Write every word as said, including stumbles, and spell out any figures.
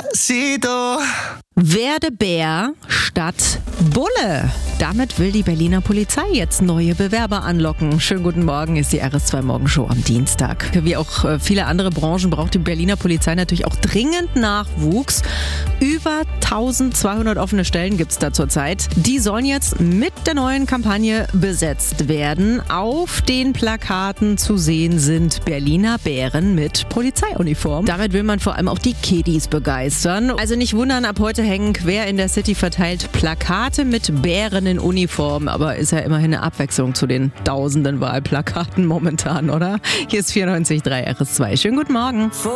Despacito. Werde Bär statt Bulle. Damit will die Berliner Polizei jetzt neue Bewerber anlocken. Schönen guten Morgen, ist die R S zwei Morgenshow am Dienstag. Wie auch äh, viele andere Branchen braucht die Berliner Polizei natürlich auch dringend Nachwuchs. Über eintausendzweihundert offene Stellen gibt es da zurzeit. Die sollen jetzt mit der neuen Kampagne besetzt werden. Auf den Plakaten zu sehen sind Berliner Bären mit Polizeiuniform. Damit will man vor allem auch die Kiddies begeistern. Also nicht wundern, ab heute hängen quer in der City verteilt Plakate mit Bären in Uniform. Aber ist ja immerhin eine Abwechslung zu den tausenden Wahlplakaten momentan, oder? Hier ist vierundneunzig Komma drei R S zwei. Schönen guten Morgen.